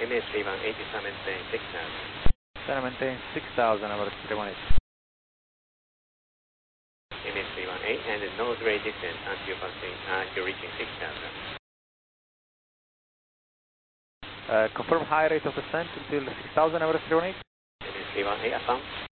MS318 is maintain 6000. Maintain 6000 over 318. MS318 and the nose rate descent until passing, until reaching 6000. Confirm high rate of descent until 6000 over 318. MS318 affirm.